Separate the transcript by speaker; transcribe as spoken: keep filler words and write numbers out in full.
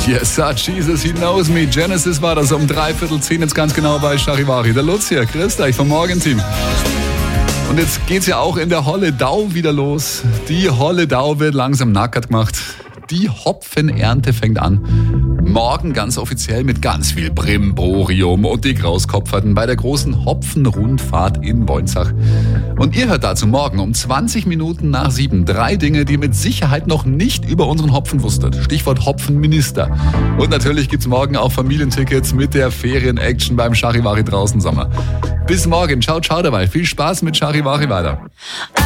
Speaker 1: Yes, sir, Jesus, he knows me. Genesis war das um dreiviertel zehn, jetzt ganz genau bei Charivari. Der Lutz hier, grüßt euch vom Morgenteam. Und jetzt geht's ja auch in der Holledau wieder los. Die Holledau wird langsam nackert gemacht. Die Hopfenernte fängt an. Morgen ganz offiziell mit ganz viel Brimborium und die Grauskopferten bei der großen Hopfenrundfahrt in Woinzach. Und ihr hört dazu morgen um zwanzig Minuten nach sieben drei Dinge, die ihr mit Sicherheit noch nicht über unseren Hopfen wusstet. Stichwort Hopfenminister. Und natürlich gibt's morgen auch Familientickets mit der Ferien-Action beim Charivari draußen Sommer. Bis morgen. Ciao, ciao dabei. Viel Spaß mit Charivari weiter.